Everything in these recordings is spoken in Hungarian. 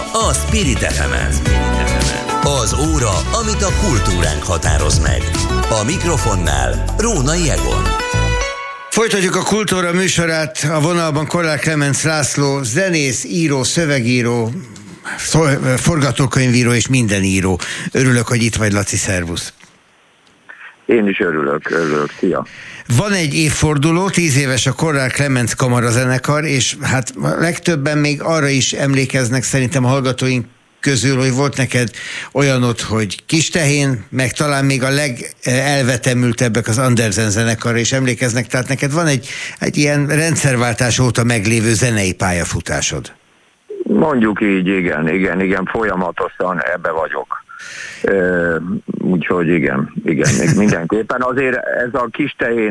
a Spirit FM-en. Az óra, amit a kultúránk határoz meg. A mikrofonnál Rónai Egon. Folytatjuk a Kultúra műsorát, a vonalban Kollár Klemenc László, zenész, író, szövegíró, forgatókönyvíró és minden író. Örülök, hogy itt vagy, Laci, szervusz. Én is örülök, szia. Van egy évforduló, 10 éves a Kollár Klemenc kamarazenekar, és hát legtöbben még arra is emlékeznek szerintem a hallgatóink közül, hogy volt neked olyanod, hogy Kistehén, meg talán még a legelvetemültebbek az Andersen zenekarra is emlékeznek, tehát neked van egy ilyen rendszerváltás óta meglévő zenei pályafutásod. Mondjuk így, igen, folyamatosan ebbe vagyok. Úgyhogy igen, mindenképpen. Azért ez a Kistehén,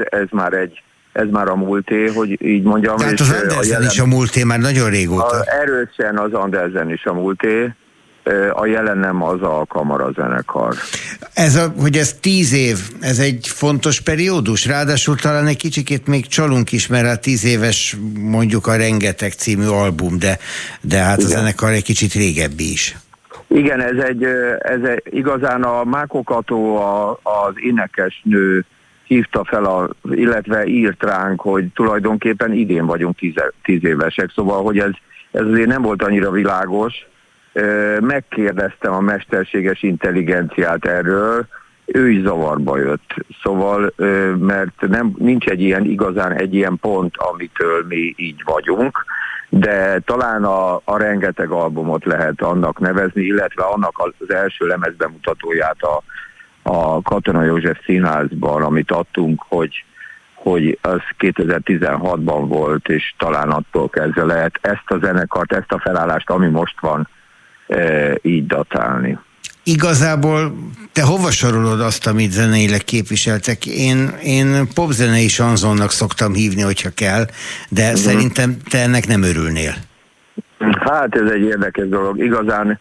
ez már a múlté, hogy így mondjam. Tehát az Andersen is a múlté már nagyon régóta. Erősen az Andersen is a múlté, a jelen nem az a kamarazenekar. Hogy ez 10 év, ez egy fontos periódus? Ráadásul talán egy kicsikét még csalunk is, mert a 10 éves mondjuk a Rengeteg című album, de hát igen. A zenekar egy kicsit régebbi is. Igen, ez igazán a Mákó Kató, az énekesnő hívta fel, illetve írt ránk, hogy tulajdonképpen idén vagyunk 10 évesek, szóval, hogy ez azért nem volt annyira világos. Megkérdeztem a mesterséges intelligenciát erről, ő is zavarba jött. Szóval, mert nincs igazán egy ilyen pont, amitől mi így vagyunk, de talán a Rengeteg albumot lehet annak nevezni, illetve annak az első lemezbemutatóját a Katona József Színházban, amit adtunk, hogy az 2016-ban volt, és talán attól kezdve lehet ezt a zenekart, ezt a felállást, ami most van, így datálni. Igazából te hova sorolod azt, amit zeneileg képviseltek? Én popzenei sanzonnak szoktam hívni, hogyha kell, de szerintem te ennek nem örülnél. Hát ez egy érdekes dolog. Igazán,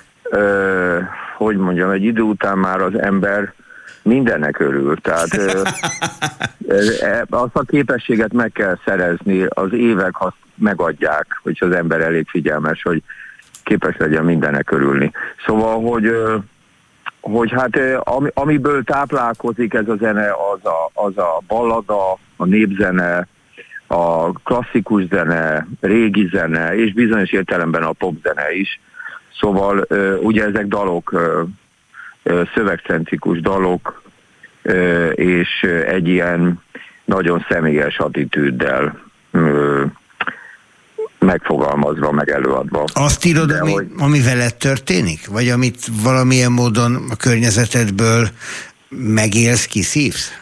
hogy mondjam, egy idő után már az ember mindennek örül. Tehát azt a képességet meg kell szerezni, az évek azt megadják, hogyha az ember elég figyelmes, hogy képes legyen mindennek örülni. Szóval, hogy hát amiből táplálkozik ez a zene, az a ballada, a népzene, a klasszikus zene, régi zene, és bizonyos értelemben a popzene is. Szóval ugye ezek dalok, szövegcentrikus dalok, és egy ilyen nagyon személyes attitűddel megfogalmazva, meg előadva. Azt írod, ami veled történik? Vagy amit valamilyen módon a környezetedből megélsz, kiszívsz?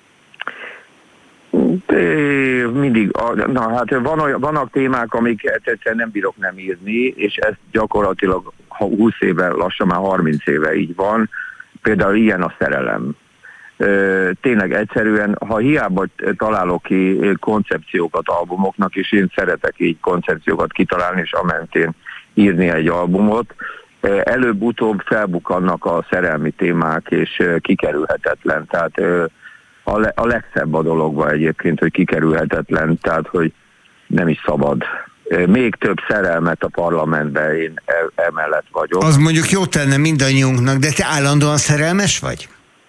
Mindig. Vannak témák, amiket egyszerűen nem bírok nem írni, és ez gyakorlatilag 20 éve, lassan már 30 éve így van. Például ilyen a szerelem. Tényleg egyszerűen, ha hiába találok ki koncepciókat albumoknak, és én szeretek így koncepciókat kitalálni, és amentén írni egy albumot, előbb-utóbb felbukkannak a szerelmi témák, és kikerülhetetlen. Tehát a legszebb a dologban egyébként, hogy kikerülhetetlen, tehát hogy nem is szabad. Még több szerelmet a parlamentben, én emellett vagyok. Az mondjuk jó tenne mindannyiunknak, de te állandóan szerelmes vagy?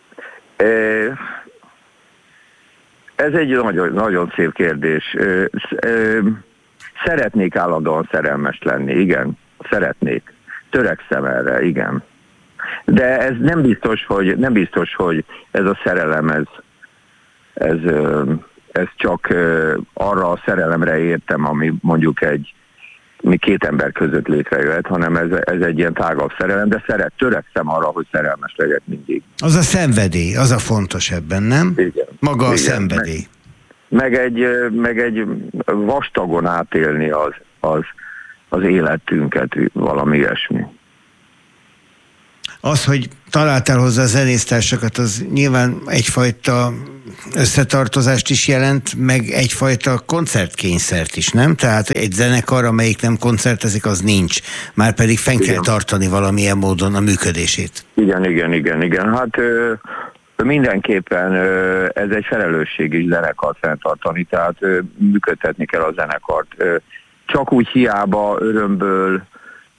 Ez egy nagyon, nagyon szép kérdés. Szeretnék állandóan szerelmes lenni, igen. Szeretnék. Törekszem erre, igen. De ez nem biztos, hogy ez a szerelem, ez csak arra a szerelemre értem, ami mondjuk mi két ember között létrejöhet, hanem ez egy ilyen tágabb szerelem, de törekszem arra, hogy szerelmes legyek mindig. Az a szenvedély, az a fontos ebben, nem? Igen. Maga a szenvedély. Meg egy vastagon átélni az életünket, valami ilyesmi. Az, hogy találtál hozzá zenésztársakat, az nyilván egyfajta összetartozást is jelent, meg egyfajta koncertkényszert is, nem? Tehát egy zenekar, amelyik nem koncertezik, az nincs. Márpedig fenn kell tartani valamilyen módon a működését. Igen. Hát mindenképpen ez egy felelősség is zenekart fenntartani, tehát működtetni kell a zenekart. Csak úgy hiába örömből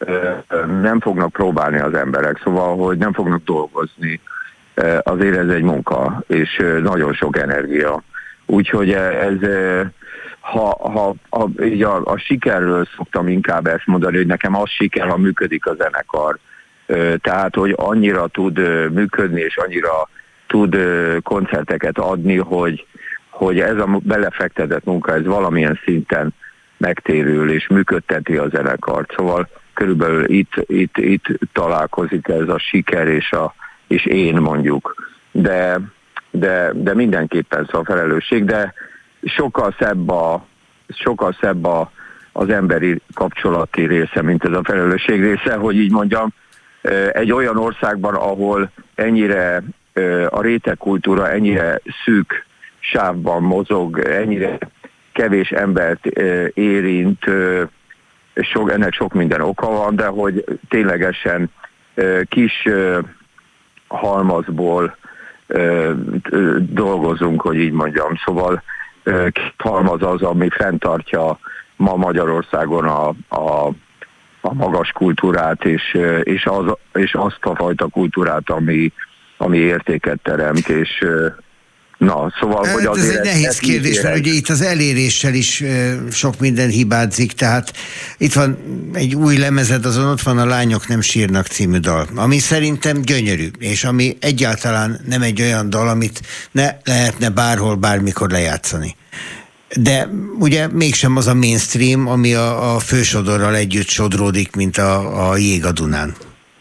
nem fognak próbálni az emberek, szóval, hogy nem fognak dolgozni. Azért ez egy munka, és nagyon sok energia. Úgyhogy ez, ha így a sikerről szoktam inkább ezt mondani, hogy nekem az siker, ha működik a zenekar. Tehát, hogy annyira tud működni, és annyira tud koncerteket adni, hogy ez a belefektetett munka, ez valamilyen szinten megtérül, és működteti a zenekart. Szóval körülbelül itt találkozik ez a siker és én mondjuk. De mindenképpen a felelősség, de sokkal szebb az emberi kapcsolati része, mint ez a felelősség része, hogy így mondjam. Egy olyan országban, ahol ennyire a rétegkultúra ennyire szűk sávban mozog, ennyire kevés embert érint, ennek sok minden oka van, de hogy ténylegesen kis halmazból dolgozunk, hogy így mondjam. Szóval halmaz az, ami fenntartja ma Magyarországon a magas kultúrát, és azt a fajta kultúrát, ami értéket teremt, és na, szóval, hogy azért... Ez egy nehéz kérdés, mert ugye itt az eléréssel is sok minden hibázik, tehát itt van egy új lemezed, azon ott van a Lányok nem sírnak című dal, ami szerintem gyönyörű, és ami egyáltalán nem egy olyan dal, amit ne lehetne bárhol, bármikor lejátszani. De ugye mégsem az a mainstream, ami a fősodorral együtt sodródik, mint a jég a Dunán.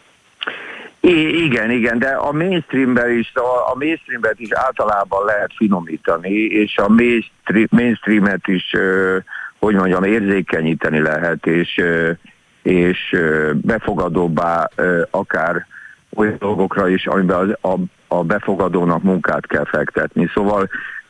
Igen, de a mainstreamet is általában lehet finomítani, és a mainstreamet is, hogy mondjam, érzékenyíteni lehet, és befogadóbbá akár olyan dolgokra is, amiben a befogadónak munkát kell fektetni. Szóval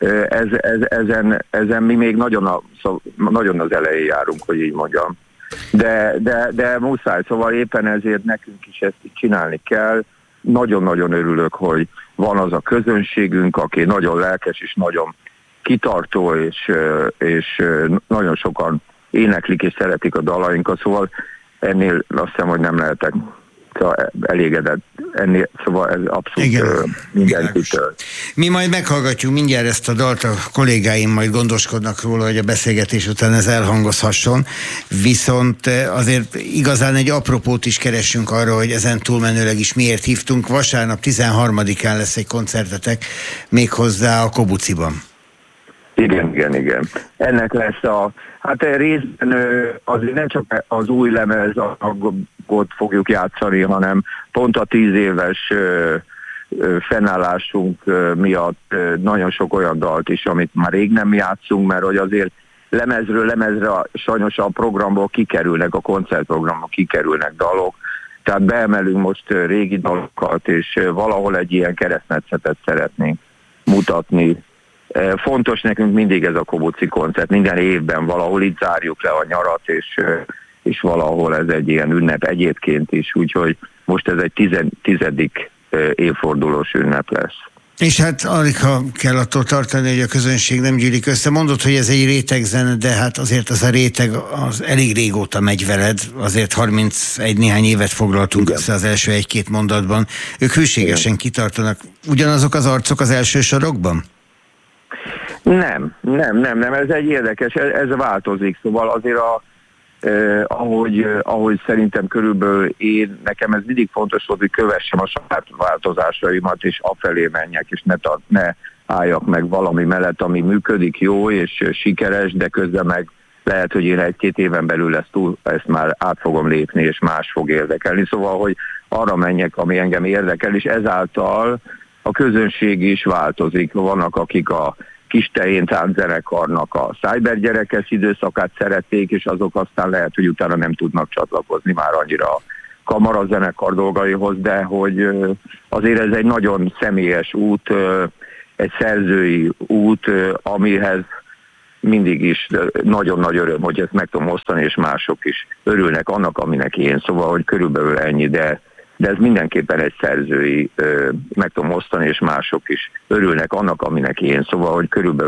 ezen mi még nagyon az elején járunk, hogy így mondjam. De muszáj, szóval éppen ezért nekünk is ezt csinálni kell. Nagyon-nagyon örülök, hogy van az a közönségünk, aki nagyon lelkes és nagyon kitartó, és nagyon sokan éneklik és szeretik a dalainkat, szóval ennél azt hiszem, hogy nem lehetek elégedett. Szóval ez abszolút mindenkitől. Mi majd meghallgatjuk mindjárt ezt a dalt, a kollégáim majd gondoskodnak róla, hogy a beszélgetés után ez elhangozhasson, viszont azért igazán egy apropót is keresünk arra, hogy ezen túlmenőleg is miért hívtunk. Vasárnap 13-án lesz egy koncertetek, méghozzá a Kobuciban. Igen. Ennek lesz hát részben azért nem csak az új lemezagot fogjuk játszani, hanem pont a 10 éves fennállásunk miatt nagyon sok olyan dalt is, amit már rég nem játszunk, mert hogy azért lemezről lemezre sajnos a programból kikerülnek, a koncertprogramból kikerülnek dalok, tehát beemelünk most régi dalokat, és valahol egy ilyen keresztmetszetet szeretnénk mutatni. Fontos nekünk mindig ez a Kobuci koncert, minden évben valahol itt zárjuk le a nyarat, és valahol ez egy ilyen ünnep egyébként is, úgyhogy most ez egy 10. évfordulós ünnep lesz. És hát alig ha kell attól tartani, hogy a közönség nem gyűlik össze. Mondod, hogy ez egy rétegzene, de hát azért az a réteg az elég régóta megy veled, azért 31 néhány évet foglaltunk össze az első 1-2 mondatban. Ők hűségesen kitartanak. Ugyanazok az arcok az első sorokban? Nem, ez egy érdekes, ez változik, szóval azért ahogy szerintem körülbelül nekem ez mindig fontos volt, hogy kövessem a saját változásaimat, és afelé menjek, és ne álljak meg valami mellett, ami működik, jó és sikeres, de közben meg lehet, hogy én 1-2 éven belül ezt már át fogom lépni, és más fog érdekelni. Szóval, hogy arra menjek, ami engem érdekel, és ezáltal a közönség is változik. Vannak, akik a Kis Tehén tánczenekarnak a szájbergyerekes időszakát szerették, és azok aztán lehet, hogy utána nem tudnak csatlakozni már annyira a kamarazenekar dolgaihoz, de hogy azért ez egy nagyon személyes út, egy szerzői út, amihez mindig is nagyon nagy öröm, hogy ezt meg tudom osztani, és mások is örülnek annak, aminek én. Szóval, hogy körülbelül ennyi, de ez mindenképpen egy szerzői, meg tudom osztani, és mások is örülnek annak, aminek én. Szóval, hogy körülbelül